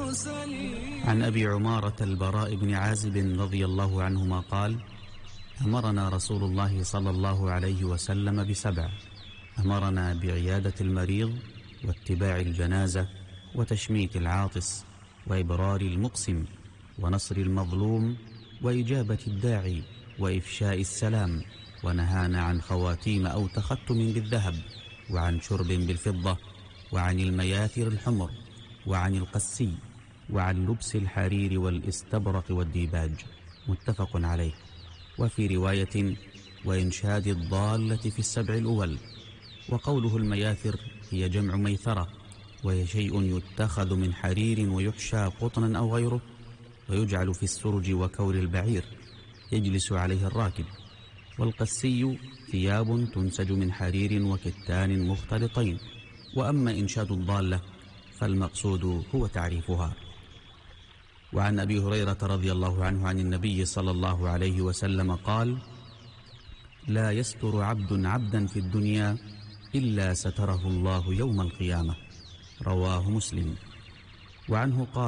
عن أبي عمارة البراء بن عازب رضي الله عنهما قال: أمرنا رسول الله صلى الله عليه وسلم بسبع: أمرنا بعيادة المريض، واتباع الجنازة، وتشميت العاطس، وإبرار المقسم، ونصر المظلوم، وإجابة الداعي، وإفشاء السلام. ونهانا عن خواتيم أو تختم بالذهب، وعن شرب بالفضة، وعن المياثر الحمر، وعن القسي، وعن لبس الحرير والاستبرق والديباج. متفق عليه. وفي رواية: وإنشاد الضالة في السبع الأول. وقوله المياثر هي جمع ميثرة، وهي شيء يتخذ من حرير ويحشى قطنا أو غيره، ويجعل في السرج وكور البعير يجلس عليه الراكب. والقسي ثياب تنسج من حرير وكتان مختلطين. وأما إنشاد الضالة فالمقصود هو تعريفها. وعن أبي هريرة رضي الله عنه عن النبي صلى الله عليه وسلم قال: لا يستر عبد عبدا في الدنيا إلا ستره الله يوم القيامة. رواه مسلم. وعنه قال: